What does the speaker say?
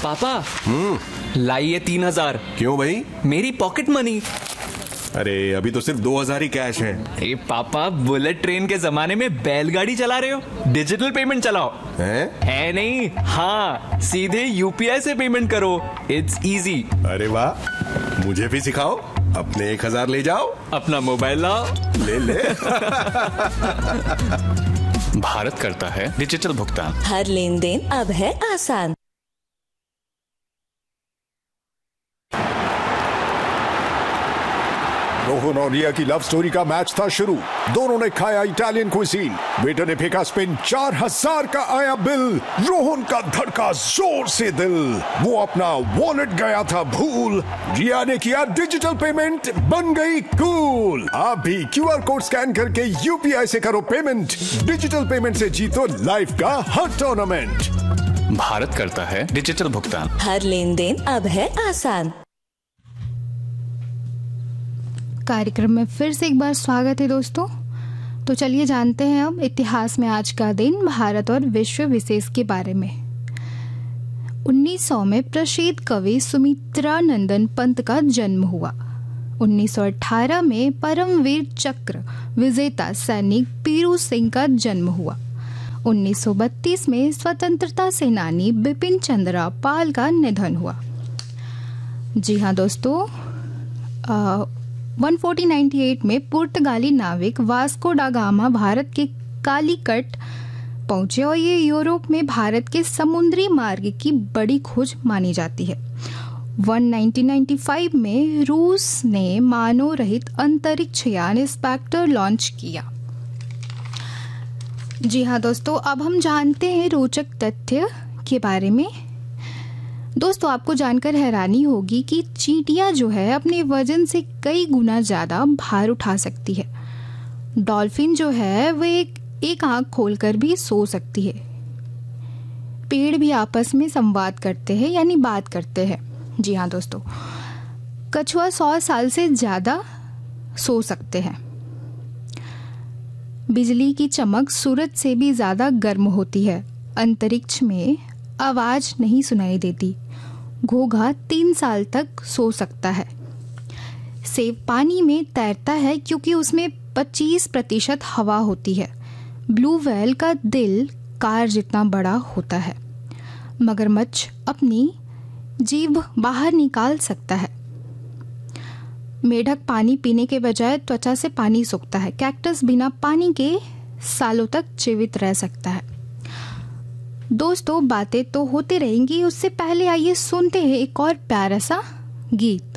पापा लाइए 3,000। क्यों भाई? मेरी पॉकेट मनी। अरे अभी तो सिर्फ 2,000 ही कैश है। अरे पापा, बुलेट ट्रेन के जमाने में बैलगाड़ी चला रहे हो? डिजिटल पेमेंट चलाओ। है नहीं? हाँ, सीधे यूपीआई से पेमेंट करो। It's easy. अरे वाह, मुझे भी सिखाओ। अपने 1,000 ले जाओ। अपना मोबाइल लाओ। ले भारत करता है डिजिटल भुगतान। हर लेन देन अब है आसान। रोहन और रिया की लव स्टोरी का मैच था शुरू। दोनों ने खाया इटालियन क्विजीन। वेटर ने फेंका स्पिन, 4,000 का आया बिल। रोहन का धड़का जोर से दिल। वो अपना वॉलेट गया था भूल। रिया ने किया डिजिटल पेमेंट, बन गई कूल। आप भी क्यूआर कोड स्कैन करके यूपीआई से करो पेमेंट। डिजिटल पेमेंट से जीतो लाइफ का हर टूर्नामेंट। भारत करता है डिजिटल भुगतान। हर लेन देन अब है आसान। कार्यक्रम में फिर से एक बार स्वागत है दोस्तों। तो चलिए जानते हैं अब इतिहास में आज का दिन, भारत और विश्व विशेष के बारे में। 1900 में प्रसिद्ध कवि सुमित्रानंदन पंत का जन्म हुआ। 1918 में परमवीर चक्र विजेता सैनिक पीरू सिंह का जन्म हुआ। 1932 में स्वतंत्रता सेनानी बिपिन चंद्र पाल का निधन हुआ। जी हाँ दोस्तों, 1498 में पुर्तगाली नाविक वास्को डा गामा भारत के कालीकट पहुंचे और ये यूरोप में भारत के समुद्री मार्ग की बड़ी खोज मानी जाती है। 1995 में रूस ने मानव रहित अंतरिक्ष यान स्पेक्टर लॉन्च किया। जी हाँ दोस्तों, अब हम जानते हैं रोचक तथ्य के बारे में। दोस्तों, आपको जानकर हैरानी होगी कि चींटियां जो है अपने वजन से कई गुना ज्यादा भार उठा सकती है। डॉल्फिन जो है वो एक आंख खोलकर भी सो सकती है। पेड़ भी आपस में संवाद करते हैं यानी बात करते हैं। जी हाँ दोस्तों, कछुआ 100 साल से ज्यादा सो सकते हैं। बिजली की चमक सूरज से भी ज्यादा गर्म होती है। अंतरिक्ष में आवाज नहीं सुनाई देती। घोंघा 3 साल तक सो सकता है। सेब पानी में तैरता है क्योंकि उसमें 25% हवा होती है। ब्लू व्हेल का दिल कार जितना बड़ा होता है। मगरमच्छ अपनी जीभ बाहर निकाल सकता है। मेढक पानी पीने के बजाय त्वचा से पानी सोखता है। कैक्टस बिना पानी के सालों तक जीवित रह सकता है। दोस्तों, बातें तो होती रहेंगी, उससे पहले आइए सुनते हैं एक और प्यारा सा गीत।